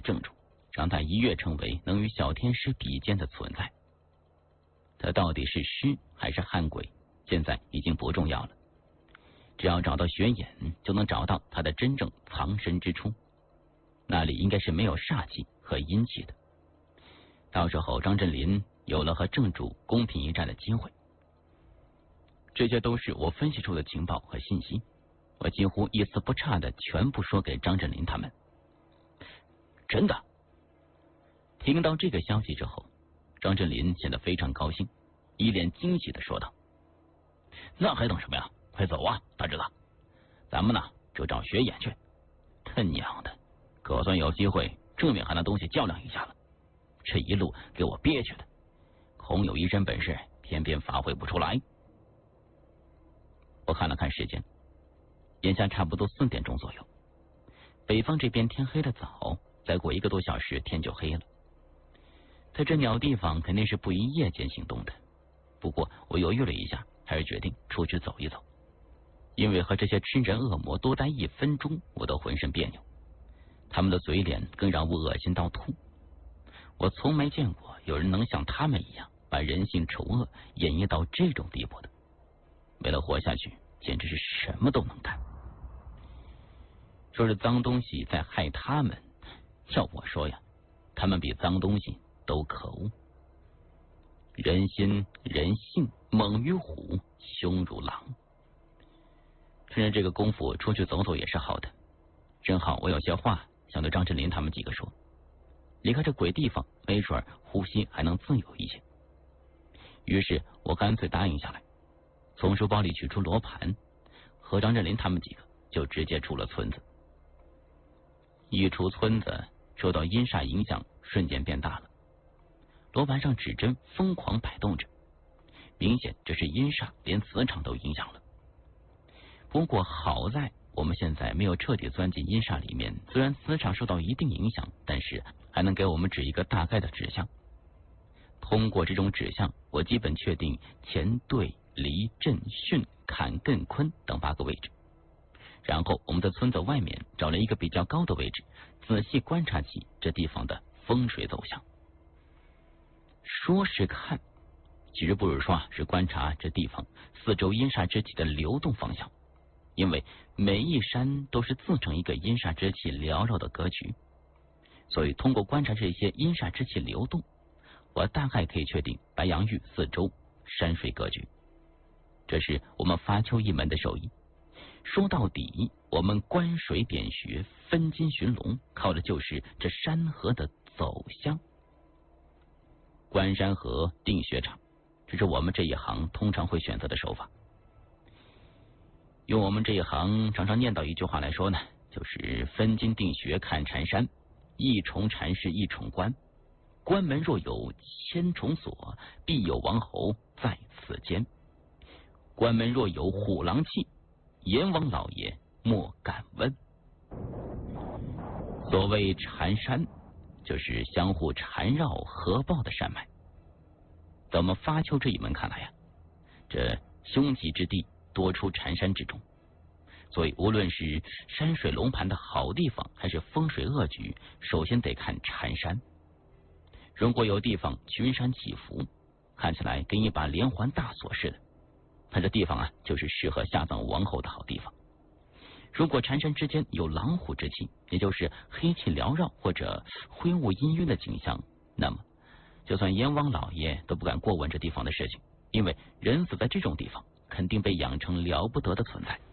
正主，让他一跃成为能与小天师比肩的存在。他到底是尸还是汉鬼，现在已经不重要了。只要找到雪眼，就能找到他的真正藏身之处。那里应该是没有煞气和阴气的。到时候张振林有了和正主公平一战的机会。这些都是我分析出的情报和信息，我几乎一丝不差的全部说给张振林他们。真的？听到这个消息之后，张振林显得非常高兴，一脸惊喜的说道：那还等什么呀？快走啊，大侄子！咱们呢就找雪眼去。他娘的，可算有机会正面和那东西较量一下了。这一路给我憋屈的，空有一身本事，偏偏发挥不出来。我看了看时间，眼下差不多4点钟左右。北方这边天黑的早，再过1个多小时天就黑了。在这鸟地方肯定是不宜夜间行动的，不过我犹豫了一下，还是决定出去走一走。因为和这些吃人恶魔多待1分钟，我都浑身别扭。他们的嘴脸更让我恶心到吐。我从没见过有人能像他们一样把人性丑恶演绎到这种地步的。为了活下去，简直是什么都能干。说是脏东西在害他们，要我说呀，他们比脏东西都可恶。人心人性猛于虎，凶如狼。趁着这个功夫出去走走也是好的，正好我有些话想对张振林他们几个说。离开这鬼地方，没准呼吸还能自由一些。于是我干脆答应下来，从书包里取出罗盘，和张振林他们几个就直接出了村子。一出村子，受到阴煞影响，瞬间变大了。罗盘上指针疯狂摆动着，明显这是阴煞连磁场都影响了。不过好在我们现在没有彻底钻进阴煞里面，虽然磁场受到一定影响，但是还能给我们指一个大概的指向。通过这种指向，我基本确定乾兑离震巽坎艮坤等8个位置。然后我们在村子外面找了一个比较高的位置，仔细观察起这地方的风水走向。说是看，其实不如说是观察这地方四周阴煞之气的流动方向。因为每一山都是自成一个阴煞之气缭绕的格局，所以通过观察这些阴煞之气流动，我大概可以确定白杨峪四周山水格局。这是我们伐丘一门的手艺。说到底，我们观水点穴分金寻龙，靠的就是这山河的走向。观山河定穴场，这是我们这一行通常会选择的手法。用我们这一行常常念叨一句话来说呢，就是分金定穴看缠山，一重缠是一重关，关门若有千重锁，必有王侯在此间。关门若有虎狼气，阎王老爷莫敢问。所谓缠山，就是相互缠绕合抱的山脉。在我们发丘这一门看来呀，这凶吉之地多出缠山之中，所以无论是山水龙盘的好地方，还是风水恶局，首先得看缠山。如果有地方群山起伏，看起来跟一把连环大锁似的，那这地方啊，就是适合下葬王后的好地方。如果缠山之间有狼虎之气，也就是黑气缭绕或者灰雾氤氲的景象，那么就算阎王老爷都不敢过问这地方的事情，因为人死在这种地方肯定被养成了不得的存在。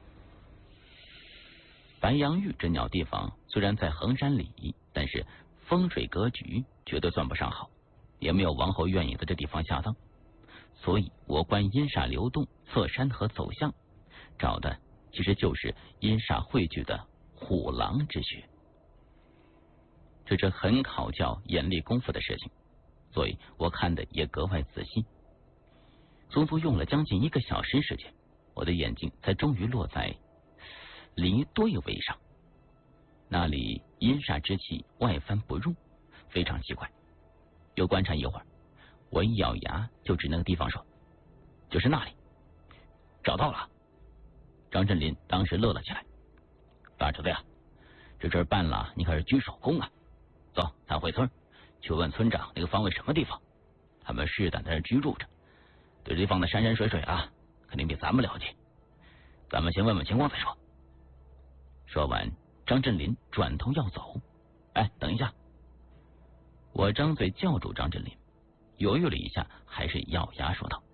白杨峪这鸟地方虽然在衡山里，但是风水格局绝对算不上好，也没有王后愿意在这地方下葬，所以我观阴煞流动测山河走向，找的其实就是阴煞汇聚的虎狼之穴。这是很考教眼力功夫的事情，所以我看的也格外仔细。足足用了将近1个小时时间，我的眼睛才终于落在离对位上。那里阴煞之气外翻不入，非常奇怪。又观察一会儿，我一咬牙就指那个地方说，就是那里。找到了。张振林当时乐了起来，大侄子呀，这事办了你可是举手功啊。 走，咱回村去问村长那个方位什么地方。他们世代在这居住着，对这地方的山山水水啊，肯定比咱们了解。咱们先问问情况再说。说完，张振林转头要走。哎，等一下！我张嘴叫住张振林，犹豫了一下，还是咬牙说道：“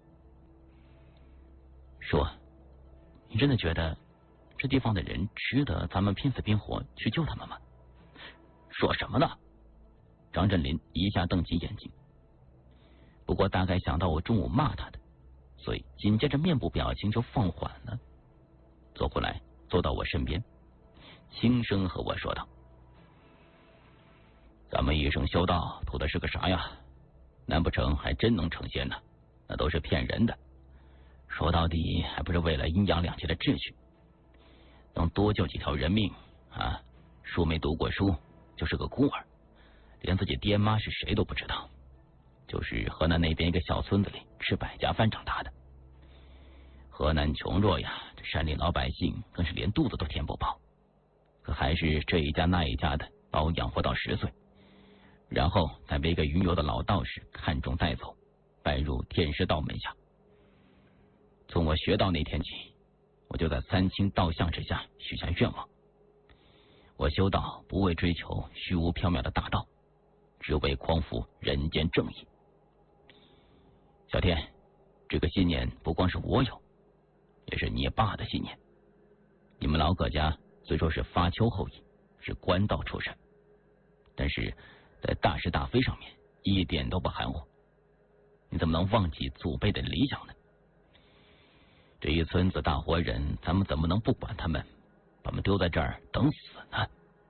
说，你真的觉得这地方的人值得咱们拼死拼活去救他们吗？”说什么呢？张振林一下瞪起眼睛。不过大概想到我中午骂他的，所以紧接着面部表情就放缓了，走过来坐到我身边，轻声和我说道：“咱们一生修道图的是个啥呀？难不成还真能成仙呢？那都是骗人的。说到底还不是为了阴阳两界的秩序，能多救几条人命啊！书没读过书，就是个孤儿，连自己爹妈是谁都不知道，就是河南那边一个小村子里吃百家饭长大的。河南穷弱呀，这山里老百姓更是连肚子都填不饱，可还是这一家那一家的把我养活到10岁，然后再被一个云游的老道士看中带走，拜入天师道门下。从我学道那天起，我就在三清道相之下许下愿望。我修道不为追求虚无缥缈的大道，只为匡扶人间正义。小天，这个信念不光是我有，也是你爸的信念。你们老葛家虽说是发丘后裔，是官道出身，但是在大是大非上面一点都不含糊。你怎么能忘记祖辈的理想呢？这一村子大活人，咱们怎么能不管他们，把他们丢在这儿等死呢？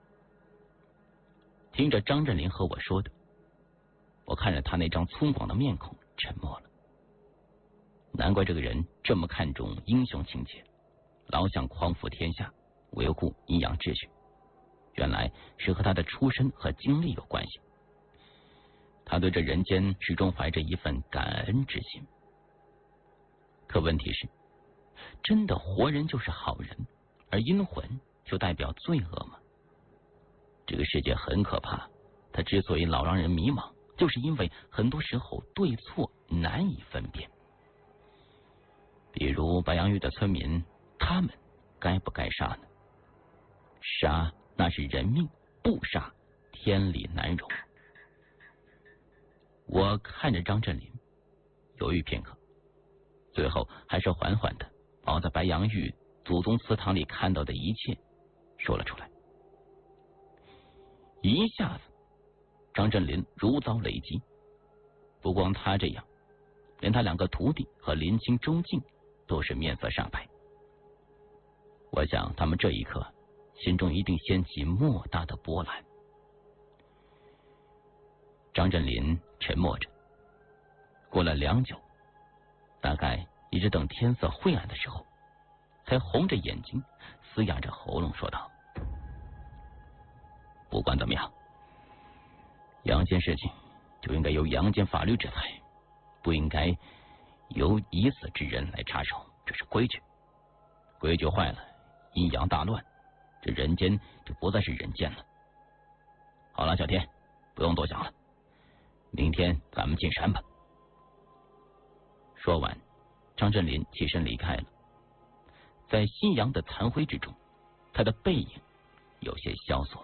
听着张振林和我说的，我看着他那张粗犷的面孔，沉默了。难怪这个人这么看重英雄情节，老想匡扶天下，维护阴阳秩序，原来是和他的出身和经历有关系。他对这人间始终怀着一份感恩之心。可问题是，真的活人就是好人，而阴魂就代表罪恶吗？这个世界很可怕，它之所以老让人迷茫，就是因为很多时候对错难以分辨。比如白杨峪的村民，他们该不该杀呢？杀那是人命，不杀天理难容。我看着张振林，犹豫片刻，最后还是缓缓的把我在白杨峪祖宗祠堂里看到的一切说了出来。一下子，张振林如遭雷击。不光他这样，连他2个徒弟和林青、周静都是面色煞白。我想他们这一刻心中一定掀起莫大的波澜。张振林沉默着，过了良久，大概一直等天色晦暗的时候，才红着眼睛嘶哑着喉咙说道：“不管怎么样，阳间事情就应该由阳间法律制裁，不应该由已死之人来插手，这是规矩。规矩坏了，阴阳大乱，这人间就不再是人间了。好了，小天，不用多想了，明天咱们进山吧。”说完，张振林起身离开了。在夕阳的残灰之中，他的背影有些萧索。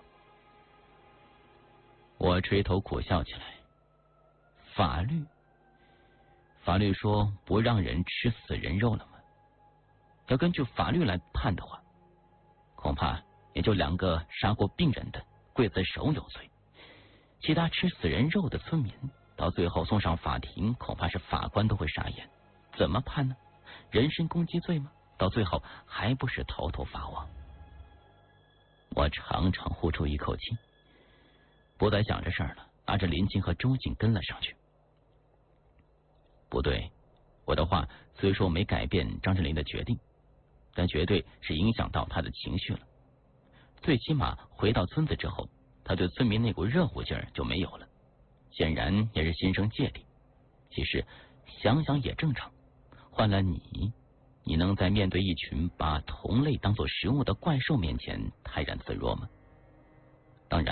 我垂头苦笑起来。法律说不让人吃死人肉了吗？要根据法律来判的话，恐怕也就2个杀过病人的刽子手有罪，其他吃死人肉的村民到最后送上法庭，恐怕是法官都会傻眼。怎么判呢？人身攻击罪吗？到最后还不是头头法网。我长长呼出一口气，不再想这事儿了，拉着林青和周静跟了上去。不对，我的话虽说没改变张振林的决定，但绝对是影响到他的情绪了。最起码回到村子之后，他对村民那股热乎劲儿就没有了，显然也是心生芥蒂。其实想想也正常，换了你能在面对一群把同类当作食物的怪兽面前泰然自若吗？当然，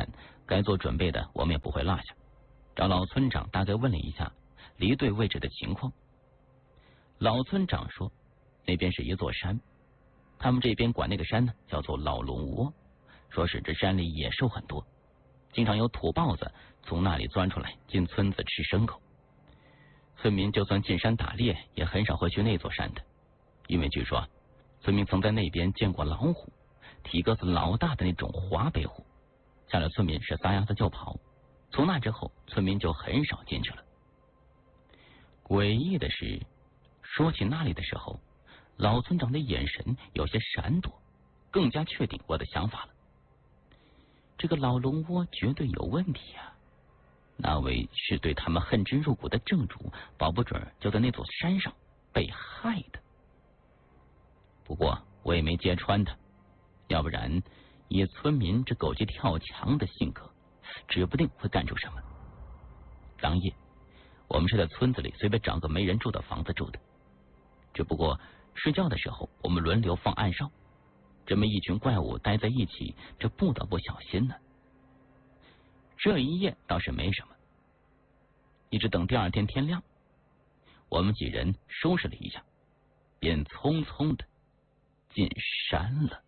该做准备的我们也不会落下。找老村长大概问了一下离队位置的情况。老村长说，那边是一座山，他们这边管那个山呢叫做老龙窝，说是这山里野兽很多，经常有土豹子从那里钻出来进村子吃牲口。村民就算进山打猎，也很少会去那座山的，因为据说村民曾在那边见过老虎，体格子老大的那种华北虎，吓得村民是撒丫子就跑。从那之后，村民就很少进去了。诡异的是，说起那里的时候，老村长的眼神有些闪躲，更加确定我的想法了。这个老龙窝绝对有问题啊！那位是对他们恨之入骨的正主，保不准就在那座山上被害的。不过我也没揭穿他，要不然以村民这狗急跳墙的性格，指不定会干出什么。当夜我们是在村子里随便找个没人住的房子住的，只不过睡觉的时候我们轮流放暗哨，这么一群怪物待在一起，这不得不小心呢。这一夜倒是没什么，一直等第二天天亮，我们几人收拾了一下，便匆匆的进山了。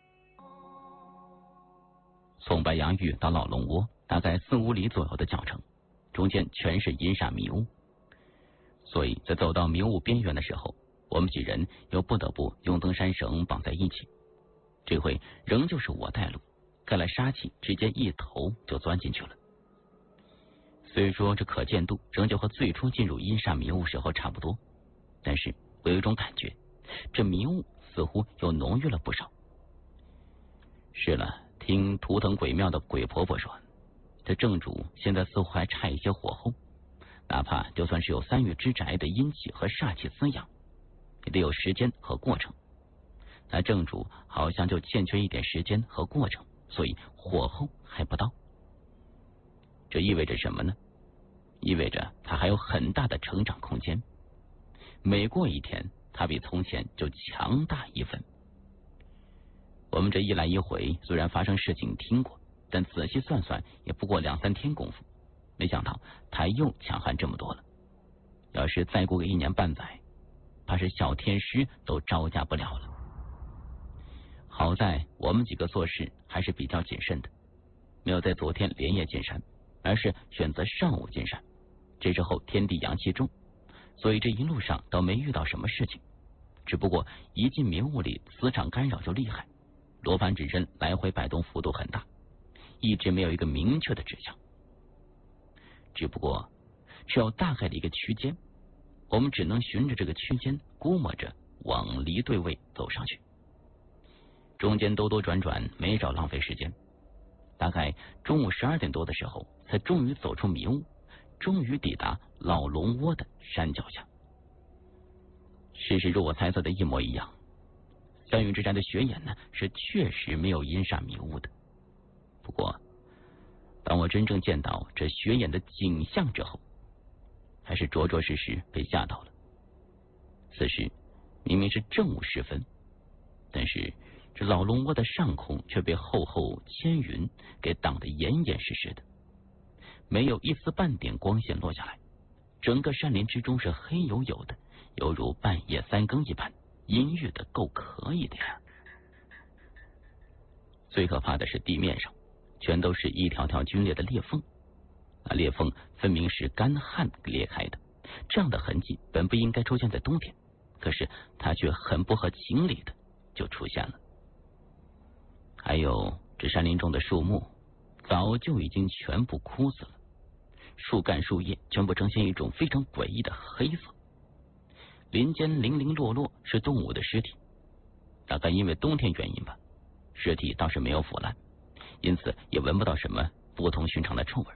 从白杨峪到老龙窝大概4-5里左右的脚程，中间全是阴煞迷雾，所以在走到迷雾边缘的时候，我们几人又不得不用登山绳绑在一起。这回仍旧是我带路，盖了杀气，直接一头就钻进去了。虽说这可见度仍旧和最初进入阴煞迷雾时候差不多，但是我有一种感觉，这迷雾似乎又浓郁了不少。是了，听图腾鬼庙的鬼婆婆说，这正主现在似乎还差一些火候，哪怕就算是有3域之宅的阴气和煞气滋养，也得有时间和过程。那正主好像就欠缺一点时间和过程，所以火候还不到。这意味着什么呢？意味着他还有很大的成长空间，每过一天他比从前就强大一分。我们这一来一回虽然发生事情听过，但仔细算算也不过2-3天功夫，没想到他又强悍这么多了。要是再过个1年半载，怕是小天师都招架不了了。好在我们几个做事还是比较谨慎的，没有在昨天连夜进山，而是选择上午进山。这时候天地阳气重，所以这一路上倒没遇到什么事情，只不过一进迷雾里磁场干扰就厉害，罗盘指针来回摆动幅度很大，一直没有一个明确的指向。只不过只有大概的一个区间，我们只能循着这个区间估摸着往离队位走上去。中间兜兜转转，没少浪费时间。大概中午12点多的时候，才终于走出迷雾，终于抵达老龙窝的山脚下。事实如我猜测的一模一样，3域之宅的雪眼呢，是确实没有阴煞迷雾的。不过当我真正见到这雪眼的景象之后，还是着着实实被吓到了。此时明明是正午时分，但是这老龙窝的上空却被厚厚千云给挡得严严实实的，没有一丝半点光线落下来，整个山林之中是黑黝黝的，犹如半夜3更一般，阴郁的够可以的呀。最可怕的是地面上全都是一条条皲裂的裂缝，那裂缝分明是干旱裂开的，这样的痕迹本不应该出现在冬天，可是它却很不合情理的就出现了。还有这山林中的树木早就已经全部枯死了，树干树叶全部呈现一种非常诡异的黑色，林间零零落落是动物的尸体，大概因为冬天原因吧，尸体倒是没有腐烂，因此也闻不到什么不同寻常的臭味。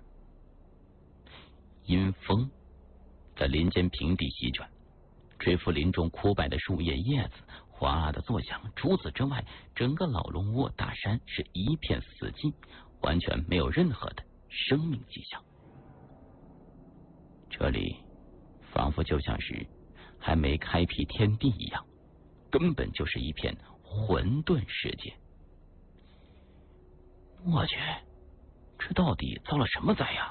阴风在林间平地席卷，吹拂林中枯败的树叶叶子哗啦的作响。除此之外，整个老龙窝大山是一片死寂，完全没有任何的生命迹象。这里仿佛就像是还没开辟天地一样，根本就是一片混沌世界。我去， 这到底遭了什么灾呀？